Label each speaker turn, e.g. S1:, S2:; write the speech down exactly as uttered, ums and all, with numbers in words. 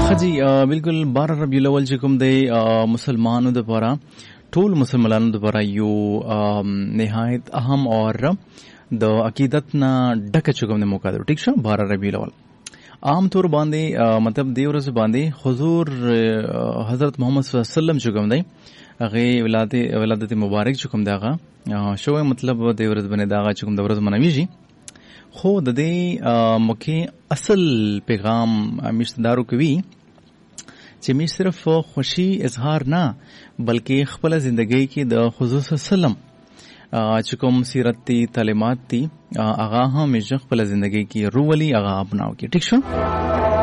S1: خجی بالکل بار ربیع الاول چې کوم دی مسلمانانو لپاره ټول مسلمانانو لپاره یو نهایت اهم اور د عقیدت نه ډکه چې کوم دی موقع ده. ټیک شو. بار ربیع الاول عام طور باندې مطلب دی ورځ باندې حضور حضرت محمد صلی الله علیه وسلم چې کوم دی هغه ولادت ولادت مبارک چې کوم دی هغه شوی مطلب دی ورځ باندې دا هغه چې کوم د ورځ منويږي. خو د دې مکه اصل پیغام مشتدارو کوي چې می صرف خوشي اظهار نه بلکې خپل ژوندۍ کې د حضور صلی الله علیه وسلم چې کوم سیرت تی تعلیمات تی هغه هم خپل ژوندۍ کې روولي هغه اپناو کې. ٹھیک شو.